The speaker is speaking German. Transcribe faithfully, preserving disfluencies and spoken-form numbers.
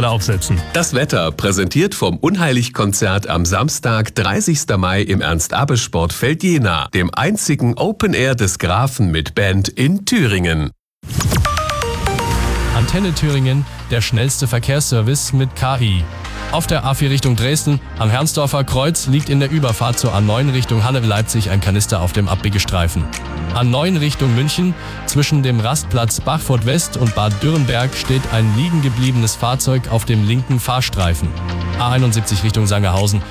Sonnenbrille aufsetzen. Das Wetter präsentiert vom Unheilig-Konzert am Samstag, dreißigsten Mai im Ernst-Abbe-Sportfeld Jena, dem einzigen Open Air des Grafen mit Band in Thüringen. Antenne Thüringen, der schnellste Verkehrsservice mit K I. Auf der A vier Richtung Dresden, am Herrnsdorfer Kreuz, liegt in der Überfahrt zur A neun Richtung Halle-Leipzig ein Kanister auf dem Abbiegestreifen. A neun Richtung München, zwischen dem Rastplatz Bachfurt West und Bad Dürrenberg steht ein liegen gebliebenes Fahrzeug auf dem linken Fahrstreifen. A einundsiebzig Richtung Sangerhausen,